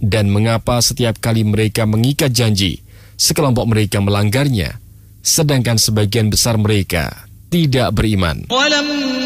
Dan mengapa setiap kali mereka mengikat janji, sekelompok mereka melanggarnya, sedangkan sebagian besar mereka tidak beriman.